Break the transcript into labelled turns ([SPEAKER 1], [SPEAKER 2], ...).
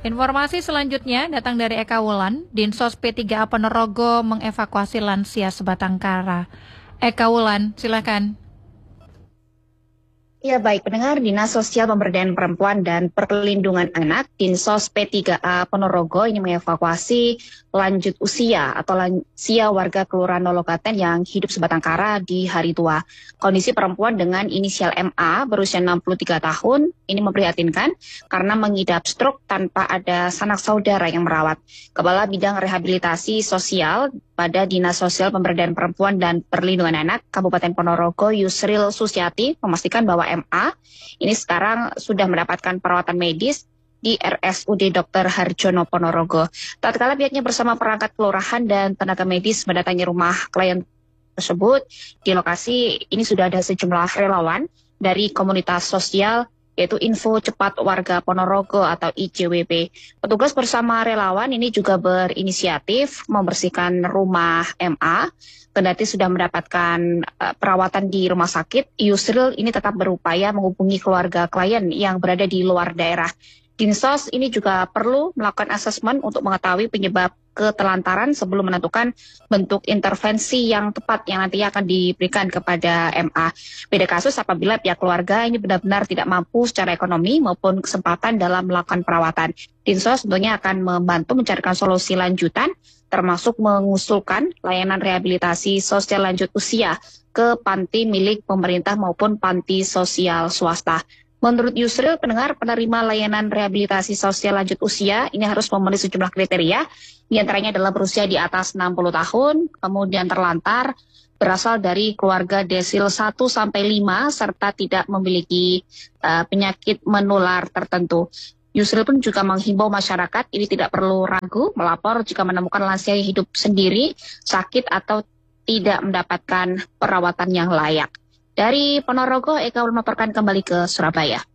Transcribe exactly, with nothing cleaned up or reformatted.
[SPEAKER 1] Informasi selanjutnya datang dari Eka Wulan. Dinsos P tiga A Ponorogo mengevakuasi lansia sebatang kara. Eka Wulan, silakan.
[SPEAKER 2] Ya baik, pendengar Dinas Sosial Pemberdayaan Perempuan dan Perlindungan Anak Dinsos P tiga A Ponorogo ini mengevakuasi lanjut usia atau lansia warga Kelurahan Nologaten yang hidup sebatang kara di hari tua. Kondisi perempuan dengan inisial M A berusia enam puluh tiga tahun ini memprihatinkan karena mengidap stroke tanpa ada sanak saudara yang merawat. Kepala Bidang Rehabilitasi Sosial pada Dinas Sosial Pemberdayaan Perempuan dan Perlindungan Anak Kabupaten Ponorogo Yusril Susiati memastikan bahwa M A ini sekarang sudah mendapatkan perawatan medis di R S U D Dokter Harjono Ponorogo. Tatkala pihaknya bersama perangkat kelurahan dan tenaga medis mendatangi rumah klien tersebut, di lokasi ini sudah ada sejumlah relawan dari komunitas sosial yaitu Info Cepat Warga Ponorogo atau I C W P. Petugas bersama relawan ini juga berinisiatif membersihkan rumah M A. Kendati sudah mendapatkan uh, perawatan di rumah sakit, Yusril ini tetap berupaya menghubungi keluarga klien yang berada di luar daerah. Dinsos ini juga perlu melakukan asesmen untuk mengetahui penyebab ketelantaran sebelum menentukan bentuk intervensi yang tepat yang nantinya akan diberikan kepada M A. Beda kasus apabila pihak keluarga ini benar-benar tidak mampu secara ekonomi maupun kesempatan dalam melakukan perawatan. Dinsos tentunya akan membantu mencarikan solusi lanjutan, termasuk mengusulkan layanan rehabilitasi sosial lanjut usia ke panti milik pemerintah maupun panti sosial swasta. Menurut Yusril, pendengar penerima layanan rehabilitasi sosial lanjut usia ini harus memenuhi sejumlah kriteria, di antaranya adalah berusia di atas enam puluh tahun, kemudian terlantar, berasal dari keluarga desil satu sampai lima, serta tidak memiliki uh, penyakit menular tertentu. Yusril pun juga menghimbau masyarakat ini tidak perlu ragu melapor jika menemukan lansia yang hidup sendiri, sakit atau tidak mendapatkan perawatan yang layak. Dari Ponorogo, Eka melaporkan kembali ke Surabaya.